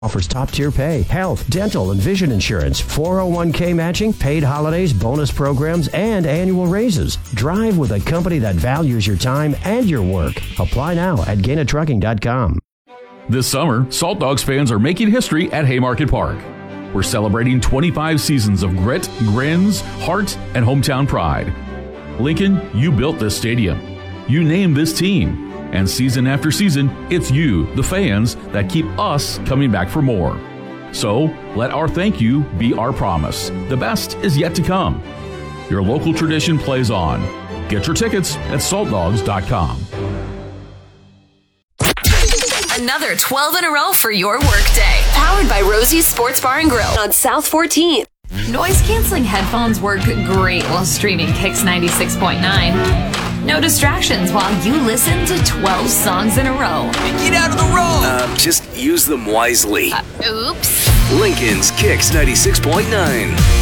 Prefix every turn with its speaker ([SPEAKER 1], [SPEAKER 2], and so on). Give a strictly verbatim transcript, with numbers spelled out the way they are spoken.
[SPEAKER 1] Offers top-tier pay, health, dental, and vision insurance, four oh one k matching, paid holidays, bonus programs, and annual raises. Drive with a company that values your time and your work. Apply now at gaina trucking dot com.
[SPEAKER 2] This summer, Salt Dogs fans are making history at Haymarket Park. We're celebrating twenty-five seasons of grit, grins, heart, and hometown pride. Lincoln, you built this stadium. You named this team. And season after season, it's you, the fans, that keep us coming back for more. So, let our thank you be our promise. The best is yet to come. Your local tradition plays on. Get your tickets at salt dogs dot com.
[SPEAKER 3] Another twelve in a row for your workday. Powered by Rosie's Sports Bar and Grill on South fourteenth.
[SPEAKER 4] Noise-canceling headphones work great while streaming Kicks ninety-six point nine. No distractions while you listen to twelve songs in a row.
[SPEAKER 5] Get out of the road! Uh, just use them wisely.
[SPEAKER 4] Uh, oops.
[SPEAKER 5] Lincoln's Kicks ninety-six point nine.